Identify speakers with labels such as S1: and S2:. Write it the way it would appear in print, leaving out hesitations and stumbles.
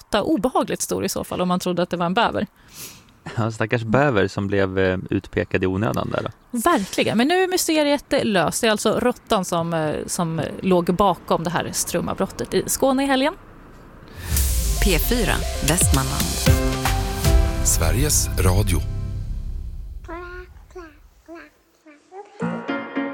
S1: råtta, obehagligt stor i så fall om man trodde att det var en bäver.
S2: Ja, stackars bäver som blev utpekad i onödan där då.
S1: Verkligen, men nu är mysteriet löst. Det är alltså råttan som låg bakom det här strömavbrottet i Skåne i helgen.
S3: P4 Västmanland.
S4: Sveriges Radio.